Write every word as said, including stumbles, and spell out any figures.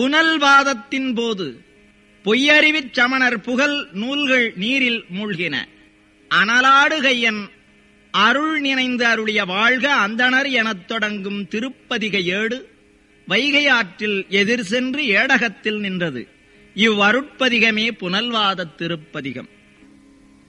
புனல்வாதத்தின் போது பொய்யறிவிச் சமணர் புகழ் நூல்கள் நீரில் மூழ்கின. அனலாடுகையன் அருள் நினைந்து அருளிய வாழ்க அந்தணர் எனத் தொடங்கும் திருப்பதிகை ஏடு வைகை ஆற்றில் எதிர் சென்று ஏடகத்தில் நின்றது. இவ்வருட்பதிகமே புனல்வாதத் திருப்பதிகம்.